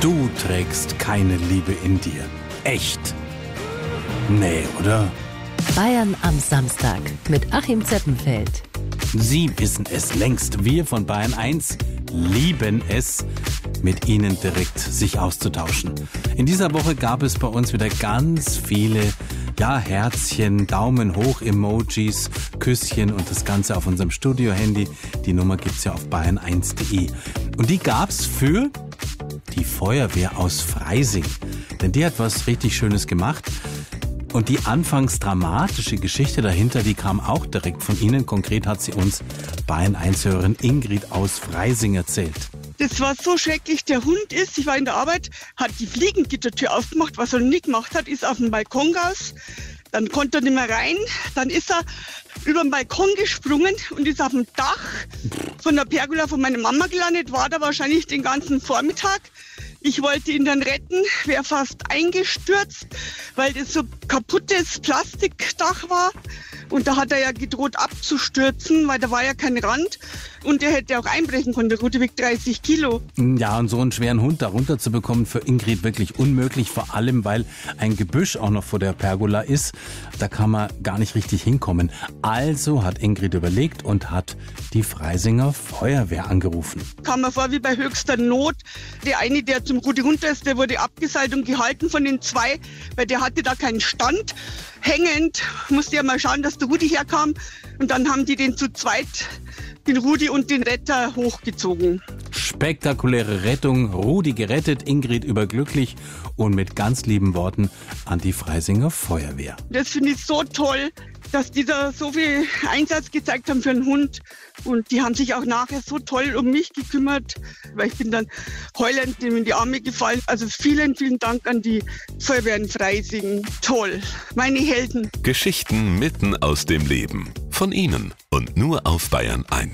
Du trägst keine Liebe in dir. Echt? Nee, oder? Bayern am Samstag mit Achim Zeppenfeld. Sie wissen es längst. Wir von Bayern 1 lieben es, mit Ihnen direkt sich auszutauschen. In dieser Woche gab es bei uns wieder ganz viele Herzchen, Daumen hoch, Emojis, Küsschen und das Ganze auf unserem Studio-Handy. Die Nummer gibt's ja auf bayern1.de. Und die gab's für die Feuerwehr aus Freising. Denn die hat was richtig Schönes gemacht. Und die anfangs dramatische Geschichte dahinter, die kam auch direkt von Ihnen. Konkret hat sie uns Bayern-1-Hörerin Ingrid aus Freising erzählt. Das war so schrecklich. Der Hund ich war in der Arbeit, hat die Fliegengittertür aufgemacht. Was er nicht gemacht hat, ist auf den Balkon raus. Dann konnte er nicht mehr rein. Dann ist er über den Balkon gesprungen und ist auf dem Dach von der Pergola von meiner Mama gelandet. War da wahrscheinlich den ganzen Vormittag. Ich wollte ihn dann retten, wäre fast eingestürzt, weil das so kaputtes Plastikdach war. Und da hat er ja gedroht abzustürzen, weil da war ja kein Rand. Und der hätte auch einbrechen können, der Gute wiegt 30 Kilo. Ja, und so einen schweren Hund da runter zu bekommen, für Ingrid wirklich unmöglich. Vor allem, weil ein Gebüsch auch noch vor der Pergola ist. Da kann man gar nicht richtig hinkommen. Also hat Ingrid überlegt und hat die Freisinger Feuerwehr angerufen. Kam mir vor wie bei höchster Not. Der eine, der zum Rudi runter ist, der wurde abgeseilt und gehalten von den zwei, weil der hatte da keinen Stand. Hängend musste ja mal schauen, dass der Rudi herkam. Und dann haben die den zu zweit, den Rudi und den Retter, hochgezogen. Spektakuläre Rettung, Rudi gerettet, Ingrid überglücklich und mit ganz lieben Worten an die Freisinger Feuerwehr. Das finde ich so toll, dass die da so viel Einsatz gezeigt haben für einen Hund. Und die haben sich auch nachher so toll um mich gekümmert, weil ich bin dann heulend in die Arme gefallen. Also vielen, vielen Dank an die Feuerwehr in Freising. Toll, meine Helden. Geschichten mitten aus dem Leben. Von Ihnen und nur auf Bayern 1.